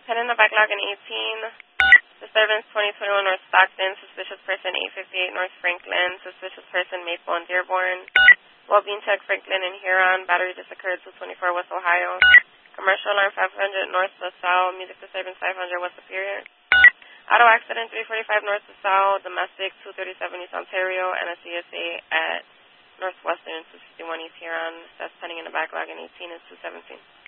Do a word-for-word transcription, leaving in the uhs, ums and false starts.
Pen in the backlog in eighteen. Disturbance twenty twenty-one North Stockton. Suspicious person eight fifty-eight North Franklin. Suspicious person Maple and Dearborn. Well-being check Franklin and Huron. Battery just occurred two twenty-four West Ohio. Commercial alarm five hundred North LaSalle. Music disturbance five hundred West Superior. Auto accident three forty-five North LaSalle. Domestic two thirty-seven East Ontario. And a C S A at Northwestern two fifty-one East Huron. That's pending in the backlog in eighteen is two seventeen.